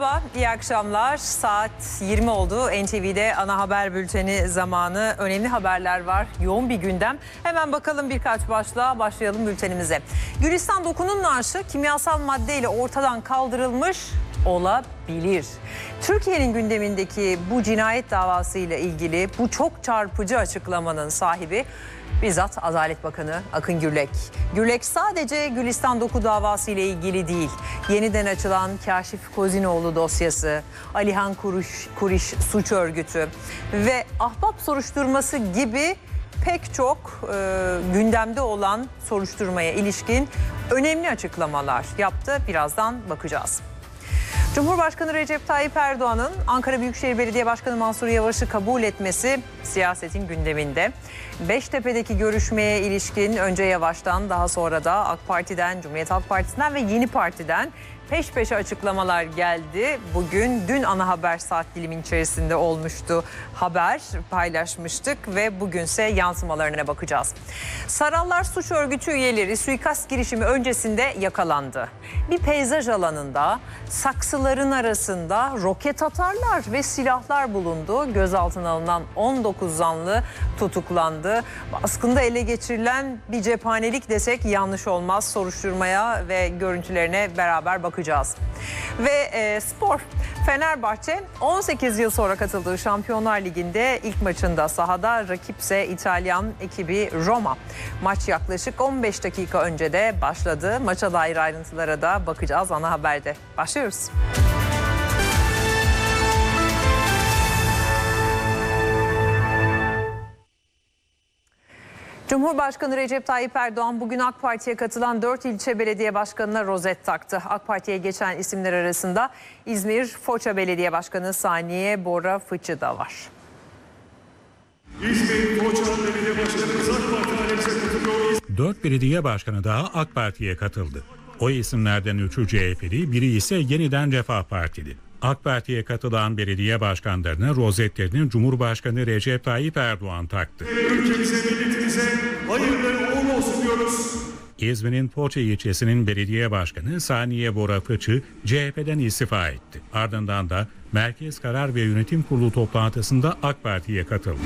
Merhaba, iyi akşamlar. Saat 20 oldu. NTV'de ana haber bülteni zamanı. Önemli haberler var. Yoğun bir gündem. Hemen bakalım birkaç başlığa başlayalım bültenimize. Gülistan Doku'nun naaşı kimyasal maddeyle ortadan kaldırılmış olabilir. Türkiye'nin gündemindeki bu cinayet davasıyla ilgili bu çok çarpıcı açıklamanın sahibi bizzat Adalet Bakanı Akın Gürlek. Gürlek sadece Gülistan Doku davası ile ilgili değil, yeniden açılan Kaşif Kozinoğlu dosyası, Alihan Kuriş suç örgütü ve ahbap soruşturması gibi pek çok gündemde olan soruşturmaya ilişkin önemli açıklamalar yaptı. Birazdan bakacağız. Cumhurbaşkanı Recep Tayyip Erdoğan'ın Ankara Büyükşehir Belediye Başkanı Mansur Yavaş'ı kabul etmesi siyasetin gündeminde. Beştepe'deki görüşmeye ilişkin önce Yavaş'tan, daha sonra da AK Parti'den, Cumhuriyet Halk Partisi'nden ve Yeni Parti'den peş peşe açıklamalar geldi. Dün ana haber saat dilimin içerisinde olmuştu, haber paylaşmıştık ve bugünse yansımalarına bakacağız. Sarallar suç örgütü üyeleri suikast girişimi öncesinde yakalandı. Bir peyzaj alanında saksıların arasında roket atarlar ve silahlar bulundu. Gözaltına alınan 19 zanlı tutuklandı. Baskında ele geçirilen bir cephanelik desek yanlış olmaz. Soruşturmaya ve görüntülerine beraber bakacağız. Ve spor. Fenerbahçe 18 yıl sonra katıldığı Şampiyonlar Ligi'nde ilk maçında sahada, rakipse İtalyan ekibi Roma. Maç yaklaşık 15 dakika önce de başladı. Maça dair ayrıntılara da bakacağız ana haberde. Başlıyoruz. Cumhurbaşkanı Recep Tayyip Erdoğan bugün AK Parti'ye katılan 4 ilçe belediye başkanına rozet taktı. AK Parti'ye geçen isimler arasında İzmir Foça Belediye Başkanı Saniye Bora Fıçı da var. İzmir Foça Belediye Başkanımız AK Parti ailemize katılıyor. 4 belediye başkanı daha AK Parti'ye katıldı. O isimlerden 3'ü CHP'li, biri ise yeniden Refah Partili. AK Parti'ye katılan belediye başkanlarına rozetlerini Cumhurbaşkanı Recep Tayyip Erdoğan taktı. Ülkemize, milletimize hayırlı uğurlu olsun diyoruz. İzmir'in Foça ilçesinin belediye başkanı Saniye Bora Fıçı CHP'den istifa etti. Ardından da Merkez Karar ve Yönetim Kurulu toplantısında AK Parti'ye katıldı.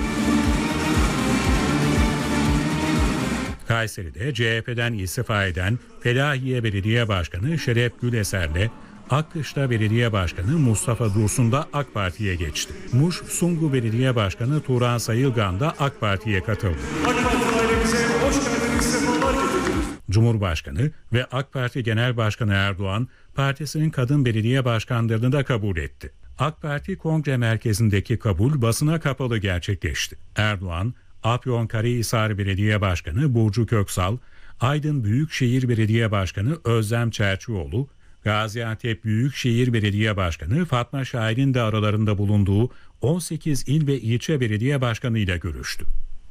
Kayseri'de CHP'den istifa eden Felahiye Belediye Başkanı Şeref Güleser'le Akkışla Belediye Başkanı Mustafa Dursun da AK Parti'ye geçti. Muş Sungu Belediye Başkanı Turan Sayılgan da AK Parti'ye katıldı. AK Parti ailemize hoş geldiniz, sefalar getirdiniz. Cumhurbaşkanı ve AK Parti Genel Başkanı Erdoğan, partisinin kadın belediye başkanlarını da kabul etti. AK Parti Kongre Merkezi'ndeki kabul basına kapalı gerçekleşti. Erdoğan, Afyonkarahisar Belediye Başkanı Burcu Köksal, Aydın Büyükşehir Belediye Başkanı Özlem Çerçioğlu, Gaziantep Büyükşehir Belediye Başkanı Fatma Şahin'in de aralarında bulunduğu 18 il ve ilçe belediye başkanı ile görüştü.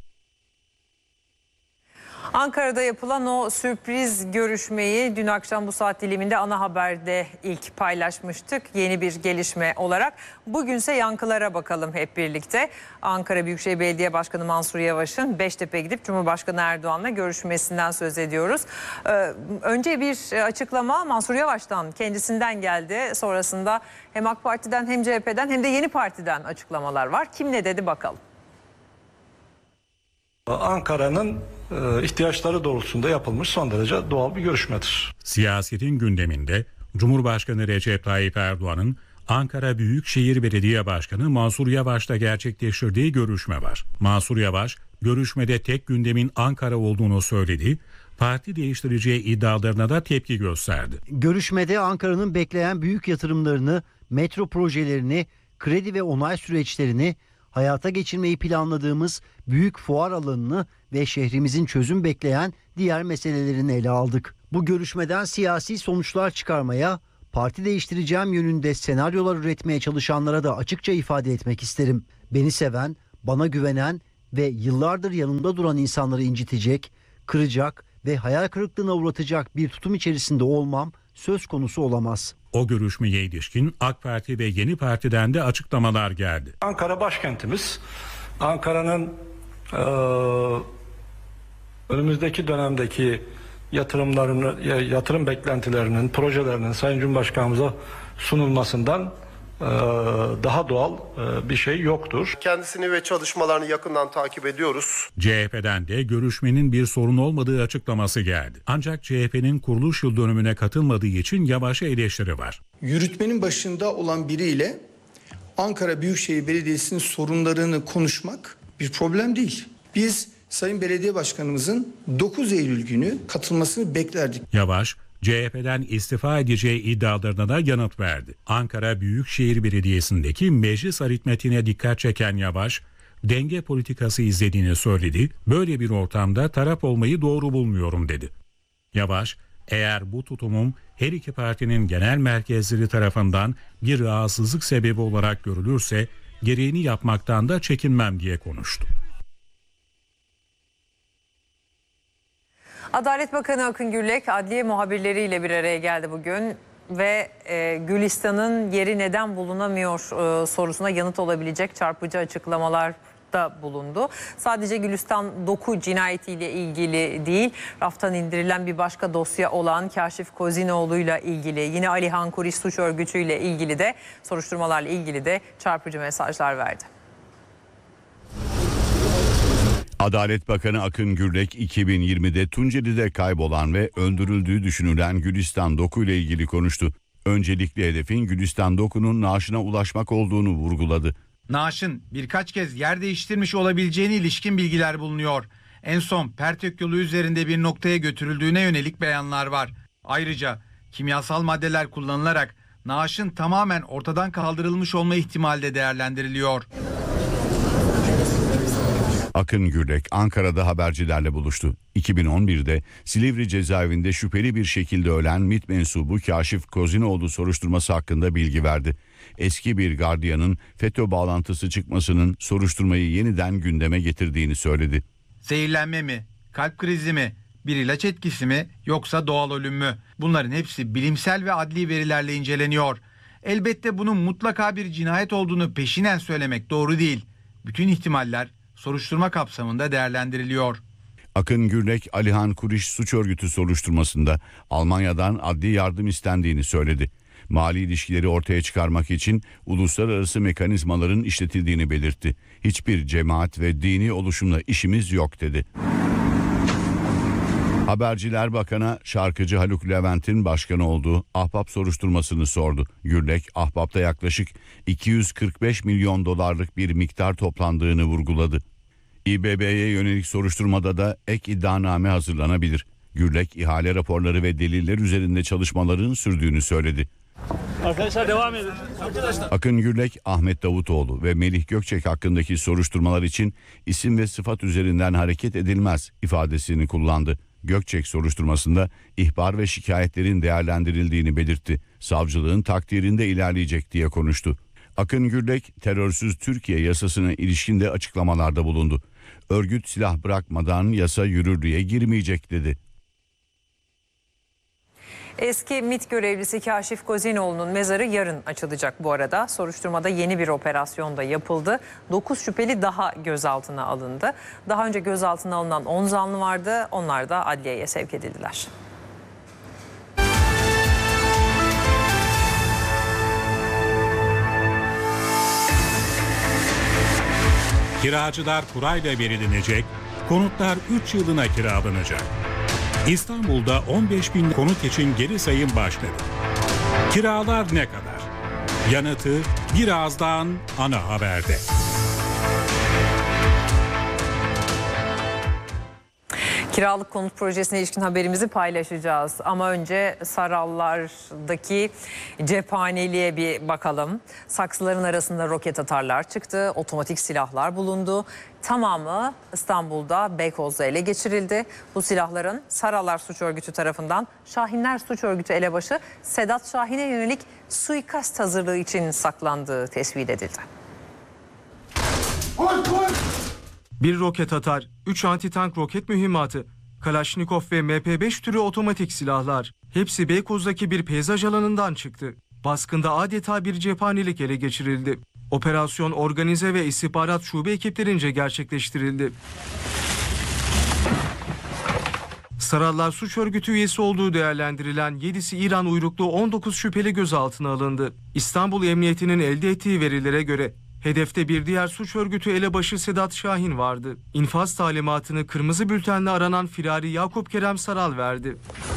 Ankara'da yapılan o sürpriz görüşmeyi dün akşam bu saat diliminde ana haberde ilk paylaşmıştık. Yeni bir gelişme olarak. Bugünse yankılara bakalım hep birlikte. Ankara Büyükşehir Belediye Başkanı Mansur Yavaş'ın Beştepe'ye gidip Cumhurbaşkanı Erdoğan'la görüşmesinden söz ediyoruz. Önce bir açıklama Mansur Yavaş'tan, kendisinden geldi. Sonrasında hem AK Parti'den hem CHP'den hem de Yeni Parti'den açıklamalar var. Kim ne dedi bakalım. Ankara'nın ihtiyaçları doğrultusunda yapılmış son derece doğal bir görüşmedir. Siyasetin gündeminde Cumhurbaşkanı Recep Tayyip Erdoğan'ın Ankara Büyükşehir Belediye Başkanı Mansur Yavaş'la gerçekleştirdiği görüşme var. Mansur Yavaş, görüşmede tek gündemin Ankara olduğunu söyledi, parti değiştireceği iddialarına da tepki gösterdi. Görüşmede Ankara'nın bekleyen büyük yatırımlarını, metro projelerini, kredi ve onay süreçlerini, hayata geçirmeyi planladığımız büyük fuar alanını ve şehrimizin çözüm bekleyen diğer meselelerini ele aldık. Bu görüşmeden siyasi sonuçlar çıkarmaya, parti değiştireceğim yönünde senaryolar üretmeye çalışanlara da açıkça ifade etmek isterim. Beni seven, bana güvenen ve yıllardır yanımda duran insanları incitecek, kıracak ve hayal kırıklığına uğratacak bir tutum içerisinde olmam söz konusu olamaz. O görüşmeye ilişkin AK Parti ve Yeni Parti'den de açıklamalar geldi. Ankara başkentimiz. Ankara'nın önümüzdeki dönemdeki yatırım beklentilerinin, projelerinin Sayın Cumhurbaşkanımıza sunulmasından daha doğal bir şey yoktur. Kendisini ve çalışmalarını yakından takip ediyoruz. CHP'den de görüşmenin bir sorun olmadığı açıklaması geldi. Ancak CHP'nin kuruluş yıl dönümüne katılmadığı için Yavaş'a eleştiri var. Yürütmenin başında olan biriyle Ankara Büyükşehir Belediyesi'nin sorunlarını konuşmak bir problem değil. Biz Sayın Belediye Başkanımızın 9 Eylül günü katılmasını beklerdik. Yavaş, CHP'den istifa edeceği iddialarına da yanıt verdi. Ankara Büyükşehir Belediyesi'ndeki meclis aritmetiğine dikkat çeken Yavaş, denge politikası izlediğini söyledi. Böyle bir ortamda taraf olmayı doğru bulmuyorum dedi. Yavaş, eğer bu tutumum her iki partinin genel merkezleri tarafından bir rahatsızlık sebebi olarak görülürse gereğini yapmaktan da çekinmem diye konuştu. Adalet Bakanı Akın Gürlek adliye muhabirleriyle bir araya geldi bugün ve Gülistan'ın yeri neden bulunamıyor sorusuna yanıt olabilecek çarpıcı açıklamalarda bulundu. Sadece Gülistan Doku cinayetiyle ilgili değil, raftan indirilen bir başka dosya olan Kaşif Kozinoğlu'yla ilgili, yine Alihan Kuriş suç örgütüyle ilgili de, soruşturmalarla ilgili de çarpıcı mesajlar verdi. Adalet Bakanı Akın Gürlek 2020'de Tunceli'de kaybolan ve öldürüldüğü düşünülen Gülistan Doku ile ilgili konuştu. Öncelikli hedefin Gülistan Doku'nun naaşına ulaşmak olduğunu vurguladı. Naaşın birkaç kez yer değiştirmiş olabileceğine ilişkin bilgiler bulunuyor. En son Pertök yolu üzerinde bir noktaya götürüldüğüne yönelik beyanlar var. Ayrıca kimyasal maddeler kullanılarak naaşın tamamen ortadan kaldırılmış olma ihtimali de değerlendiriliyor. Akın Gürlek Ankara'da habercilerle buluştu. 2011'de Silivri cezaevinde şüpheli bir şekilde ölen MİT mensubu Kaşif Kozinoğlu soruşturması hakkında bilgi verdi. Eski bir gardiyanın FETÖ bağlantısı çıkmasının soruşturmayı yeniden gündeme getirdiğini söyledi. Zehirlenme mi, kalp krizi mi, bir ilaç etkisi mi yoksa doğal ölüm mü? Bunların hepsi bilimsel ve adli verilerle inceleniyor. Elbette bunun mutlaka bir cinayet olduğunu peşinen söylemek doğru değil. Bütün ihtimaller soruşturma kapsamında değerlendiriliyor. Akın Gürlek, Alihan Kuriş suç örgütü soruşturmasında Almanya'dan adli yardım istendiğini söyledi. Mali ilişkileri ortaya çıkarmak için uluslararası mekanizmaların işletildiğini belirtti. Hiçbir cemaat ve dini oluşumla işimiz yok dedi. Haberciler Bakan'a şarkıcı Haluk Levent'in başkanı olduğu Ahbap soruşturmasını sordu. Gürlek, Ahbap'ta yaklaşık 245 milyon dolarlık bir miktar toplandığını vurguladı. İBB'ye yönelik soruşturmada da ek iddianame hazırlanabilir. Gürlek, ihale raporları ve deliller üzerinde çalışmaların sürdüğünü söyledi. Arkadaşlar devam edin. Akın Gürlek, Ahmet Davutoğlu ve Melih Gökçek hakkındaki soruşturmalar için isim ve sıfat üzerinden hareket edilmez ifadesini kullandı. Gökçek soruşturmasında ihbar ve şikayetlerin değerlendirildiğini belirtti. Savcılığın takdirinde ilerleyecek diye konuştu. Akın Gürlek, terörsüz Türkiye yasasına ilişkin de açıklamalarda bulundu. Örgüt silah bırakmadan yasa yürürlüğe girmeyecek dedi. Eski MİT görevlisi Kaşif Kozinoğlu'nun mezarı yarın açılacak bu arada. Soruşturmada yeni bir operasyon da yapıldı. 9 şüpheli daha gözaltına alındı. Daha önce gözaltına alınan 10 zanlı vardı. Onlar da adliyeye sevk edildiler. Kiracılar kurayla belirlenecek, konutlar 3 yılına kiralanacak. İstanbul'da 15 bin konut için geri sayım başladı. Kiralar ne kadar? Yanıtı birazdan ana haberde. Kiralık konut projesine ilişkin haberimizi paylaşacağız. Ama önce Sarallar'daki cephaneliğe bir bakalım. Saksıların arasında roket atarlar çıktı, otomatik silahlar bulundu. Tamamı İstanbul'da Beykoz'da ele geçirildi. Bu silahların Sarallar Suç Örgütü tarafından Şahinler Suç Örgütü elebaşı Sedat Şahin'e yönelik suikast hazırlığı için saklandığı tespit edildi. Bir roket atar, 3 antitank roket mühimmatı, Kalaşnikov ve MP5 türü otomatik silahlar. Hepsi Beykoz'daki bir peyzaj alanından çıktı. Baskında adeta bir cephanelik ele geçirildi. Operasyon organize ve istihbarat şube ekiplerince gerçekleştirildi. Sarallar suç örgütü üyesi olduğu değerlendirilen 7'si İran uyruklu 19 şüpheli gözaltına alındı. İstanbul Emniyeti'nin elde ettiği verilere göre hedefte bir diğer suç örgütü elebaşı Sedat Şahin vardı. İnfaz talimatını kırmızı bültenle aranan firari Yakup Kerem Saral verdi.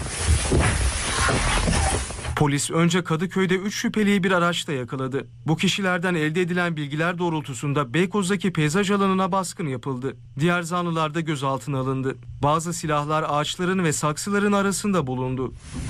Polis önce Kadıköy'de 3 şüpheliyi bir araçta yakaladı. Bu kişilerden elde edilen bilgiler doğrultusunda Beykoz'daki peyzaj alanına baskın yapıldı. Diğer zanlılar da gözaltına alındı. Bazı silahlar ağaçların ve saksıların arasında bulundu.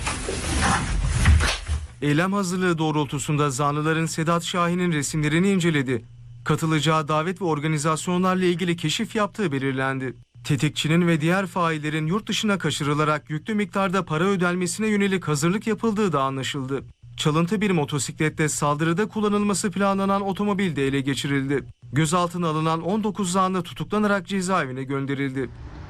Eylem hazırlığı doğrultusunda zanlıların Sedat Şahin'in resimlerini inceledi. Katılacağı davet ve organizasyonlarla ilgili keşif yaptığı belirlendi. Tetikçinin ve diğer faillerin yurt dışına kaçırılarak yüklü miktarda para ödenmesine yönelik hazırlık yapıldığı da anlaşıldı. Çalıntı bir motosiklette saldırıda kullanılması planlanan otomobil de ele geçirildi. Gözaltına alınan 19 zanlı tutuklanarak cezaevine gönderildi.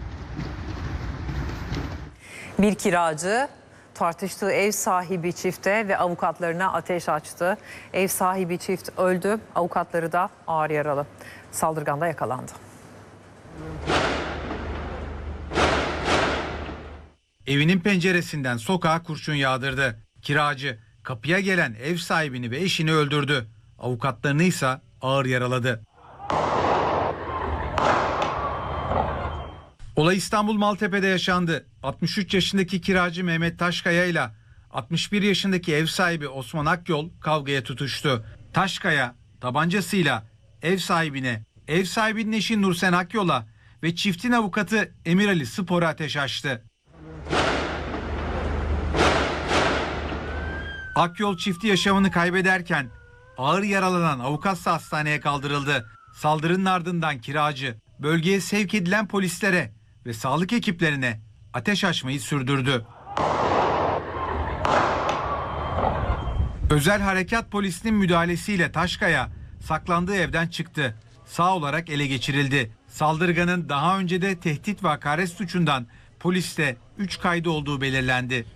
Bir kiracı tartıştığı ev sahibi çifte ve avukatlarına ateş açtı. Ev sahibi çift öldü, avukatları da ağır yaralı. Saldırgan da yakalandı. Evinin penceresinden sokağa kurşun yağdırdı. Kiracı kapıya gelen ev sahibini ve eşini öldürdü. Avukatlarını ise ağır yaraladı. Olay İstanbul Maltepe'de yaşandı. 63 yaşındaki kiracı Mehmet Taşkaya ile 61 yaşındaki ev sahibi Osman Akyol kavgaya tutuştu. Taşkaya tabancasıyla ev sahibinin eşi Nursen Akyol'a ve çiftin avukatı Emir Ali Spor'a ateş açtı. Akyol çifti yaşamını kaybederken ağır yaralanan avukatsa hastaneye kaldırıldı. Saldırının ardından kiracı bölgeye sevk edilen polislere ve sağlık ekiplerine ateş açmayı sürdürdü. Özel Harekat Polisi'nin müdahalesiyle Taşkaya saklandığı evden çıktı. Sağ olarak ele geçirildi. Saldırganın daha önce de tehdit ve hakaret suçundan poliste 3 kaydı olduğu belirlendi.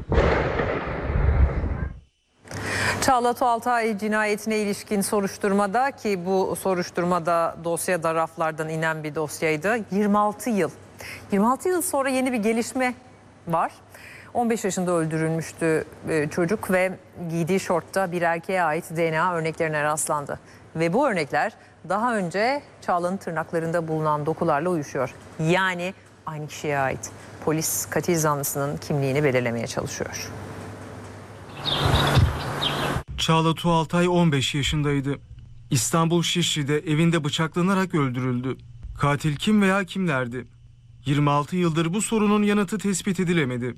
Çağla Tuğaltay cinayetine ilişkin soruşturmada, ki bu soruşturmada dosya da raflardan inen bir dosyaydı. 26 yıl sonra yeni bir gelişme var. 15 yaşında öldürülmüştü çocuk ve giydiği şortta bir erkeğe ait DNA örneklerine rastlandı. Ve bu örnekler daha önce Çağla'nın tırnaklarında bulunan dokularla uyuşuyor. Yani aynı kişiye ait. Polis katil zanlısının kimliğini belirlemeye çalışıyor. Çağla Tuğaltay 15 yaşındaydı. İstanbul Şişli'de evinde bıçaklanarak öldürüldü. Katil kim veya kimlerdi? 26 yıldır bu sorunun yanıtı tespit edilemedi.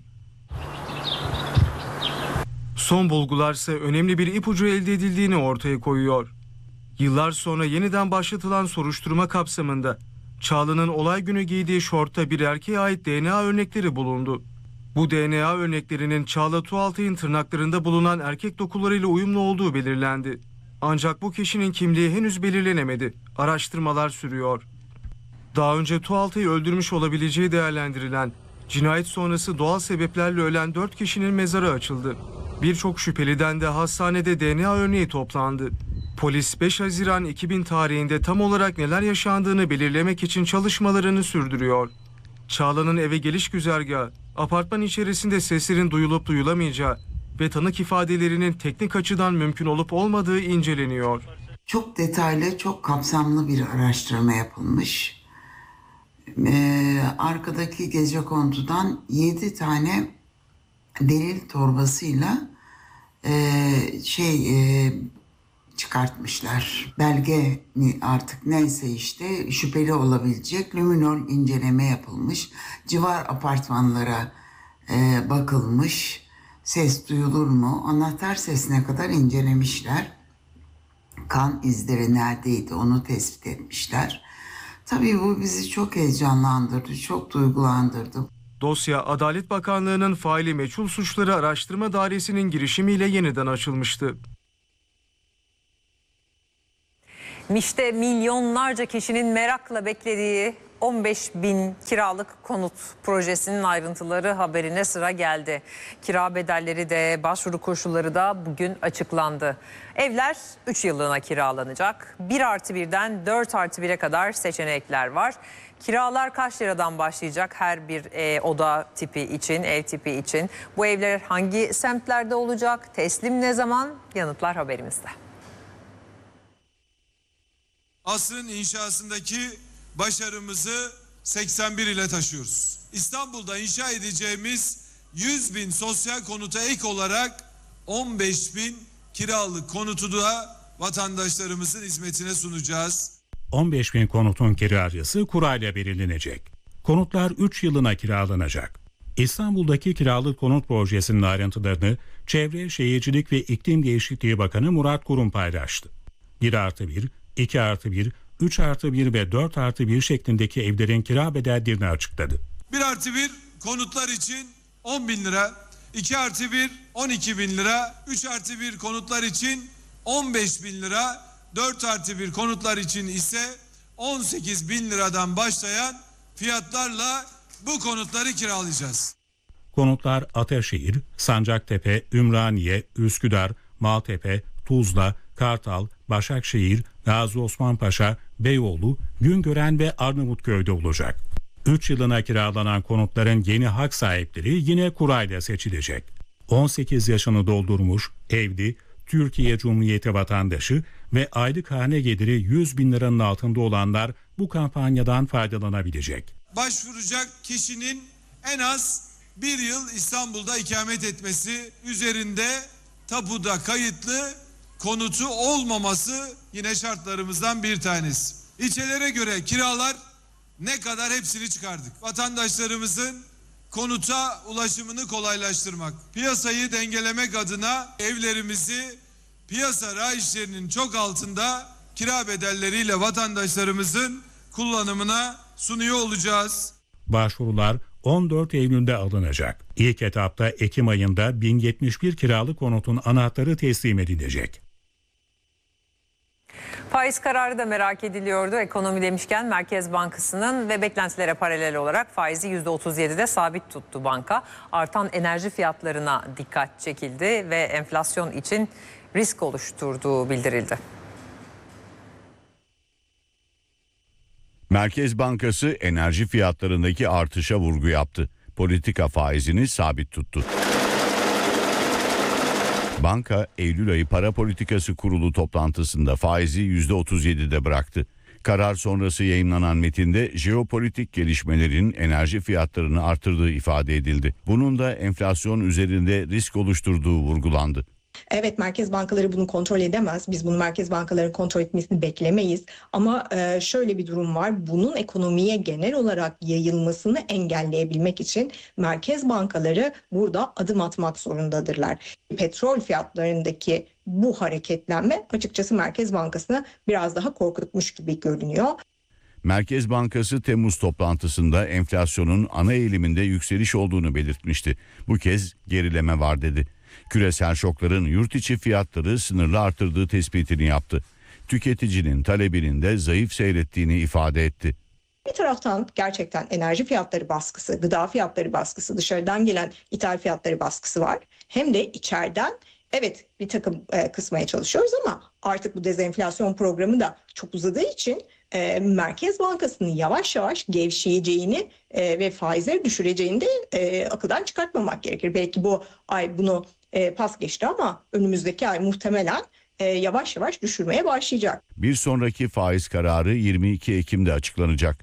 Son bulgularsa önemli bir ipucu elde edildiğini ortaya koyuyor. Yıllar sonra yeniden başlatılan soruşturma kapsamında Çağla'nın olay günü giydiği şortta bir erkeğe ait DNA örnekleri bulundu. Bu DNA örneklerinin Çağla Tuğaltay'ın tırnaklarında bulunan erkek dokularıyla uyumlu olduğu belirlendi. Ancak bu kişinin kimliği henüz belirlenemedi. Araştırmalar sürüyor. Daha önce Tuğaltay'ı öldürmüş olabileceği değerlendirilen, cinayet sonrası doğal sebeplerle ölen 4 kişinin mezarı açıldı. Birçok şüpheliden de hastanede DNA örneği toplandı. Polis 5 Haziran 2000 tarihinde tam olarak neler yaşandığını belirlemek için çalışmalarını sürdürüyor. Çağla'nın eve geliş güzergahı, apartman içerisinde seslerin duyulup duyulamayacağı ve tanık ifadelerinin teknik açıdan mümkün olup olmadığı inceleniyor. Çok detaylı, çok kapsamlı bir araştırma yapılmış. Arkadaki gecekondudan 7 tane delil torbasıyla çıkartmışlar. Belge mi artık neyse işte şüpheli olabilecek luminol inceleme yapılmış. Civar apartmanlara bakılmış. Ses duyulur mu? Anahtar sesine kadar incelemişler. Kan izleri neredeydi onu tespit etmişler. Tabii bu bizi çok heyecanlandırdı, çok duygulandırdı. Dosya Adalet Bakanlığı'nın faili meçhul suçları araştırma dairesinin girişimiyle yeniden açılmıştı. İşte milyonlarca kişinin merakla beklediği 15.000 kiralık konut projesinin ayrıntıları haberine sıra geldi. Kira bedelleri de başvuru koşulları da bugün açıklandı. Evler 3 yıllığına kiralanacak. 1+1'den 4+1'e kadar seçenekler var. Kiralar kaç liradan başlayacak her bir oda tipi için, ev tipi için? Bu evler hangi semtlerde olacak? Teslim ne zaman? Yanıtlar haberimizde. Asrın inşasındaki başarımızı 81 ile taşıyoruz. İstanbul'da inşa edeceğimiz 100.000 sosyal konuta ek olarak 15.000 kiralık konutu da vatandaşlarımızın hizmetine sunacağız. 15.000 konutun kiracısı kurayla belirlenecek. Konutlar 3 yılına kiralanacak. İstanbul'daki kiralık konut projesinin ayrıntılarını Çevre, Şehircilik ve İklim Değişikliği Bakanı Murat Kurum paylaştı. 1+1, 2+1, 3+1 ve 4+1 şeklindeki evlerin kira bedellerini açıkladı. 1+1 konutlar için 10.000 lira, 2+1 12.000 lira, 3+1 konutlar için 15.000 lira, 4+1 konutlar için ise 18.000 liradan başlayan fiyatlarla bu konutları kiralayacağız. Konutlar Ataşehir, Sancaktepe, Ümraniye, Üsküdar, Maltepe, Tuzla, Kartal, Başakşehir, Gazi Osman Paşa, Beyoğlu, Güngören ve Arnavutköy'de olacak. 3 yılına kiralanan konutların yeni hak sahipleri yine kurayla seçilecek. 18 yaşını doldurmuş, evli, Türkiye Cumhuriyeti vatandaşı ve aylık hane geliri 100.000 liranın altında olanlar bu kampanyadan faydalanabilecek. Başvuracak kişinin en az 1 yıl İstanbul'da ikamet etmesi, üzerinde tapuda kayıtlı konutu olmaması yine şartlarımızdan bir tanesi. İlçelere göre kiralar ne kadar hepsini çıkardık. Vatandaşlarımızın konuta ulaşımını kolaylaştırmak, piyasayı dengelemek adına evlerimizi piyasa rayişlerinin çok altında kira bedelleriyle vatandaşlarımızın kullanımına sunuyor olacağız. Başvurular 14 Eylül'de alınacak. İlk etapta Ekim ayında 1071 kiralık konutun anahtarı teslim edilecek. Faiz kararı da merak ediliyordu. Ekonomi demişken Merkez Bankası'nın ve beklentilere paralel olarak faizi %37'de sabit tuttu banka. Artan enerji fiyatlarına dikkat çekildi ve enflasyon için risk oluşturduğu bildirildi. Merkez Bankası enerji fiyatlarındaki artışa vurgu yaptı. Politika faizini sabit tuttu. Banka, Eylül ayı para politikası kurulu toplantısında faizi %37'de bıraktı. Karar sonrası yayımlanan metinde jeopolitik gelişmelerin enerji fiyatlarını artırdığı ifade edildi. Bunun da enflasyon üzerinde risk oluşturduğu vurgulandı. Evet, merkez bankaları bunu kontrol edemez. Biz bunu merkez bankaları kontrol etmesini beklemeyiz. Ama şöyle bir durum var. Bunun ekonomiye genel olarak yayılmasını engelleyebilmek için merkez bankaları burada adım atmak zorundadırlar. Petrol fiyatlarındaki bu hareketlenme açıkçası Merkez Bankası'nı biraz daha korkutmuş gibi görünüyor. Merkez Bankası Temmuz toplantısında enflasyonun ana eğiliminde yükseliş olduğunu belirtmişti. Bu kez gerileme var dedi. Küresel şokların yurt içi fiyatları sınırlı artırdığı tespitini yaptı. Tüketicinin talebinin de zayıf seyrettiğini ifade etti. Bir taraftan gerçekten enerji fiyatları baskısı, gıda fiyatları baskısı, dışarıdan gelen ithal fiyatları baskısı var. Hem de içeriden evet bir takım kısmaya çalışıyoruz ama artık bu dezenflasyon programı da çok uzadığı için Merkez Bankası'nın yavaş yavaş gevşeyeceğini ve faizleri düşüreceğini de akıldan çıkartmamak gerekir. Belki bu ay bunu pas geçti ama önümüzdeki ay muhtemelen yavaş yavaş düşürmeye başlayacak. Bir sonraki faiz kararı 22 Ekim'de açıklanacak.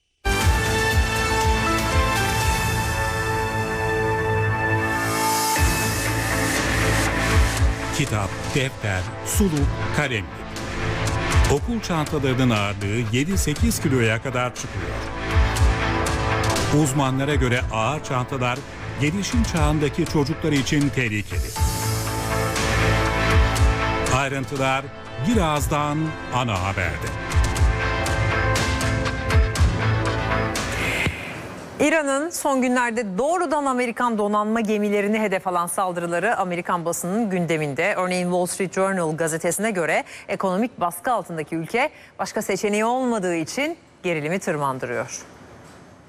Kitap, defter, suluk, kalem gibi. Okul çantalarının ağırlığı 7-8 kiloya kadar çıkıyor. Uzmanlara göre ağır çantalar gelişim çağındaki çocuklar için tehlikeli. Ayrıntılar birazdan ana haberde. İran'ın son günlerde doğrudan Amerikan donanma gemilerini hedef alan saldırıları Amerikan basınının gündeminde. Örneğin Wall Street Journal gazetesine göre ekonomik baskı altındaki ülke başka seçeneği olmadığı için gerilimi tırmandırıyor.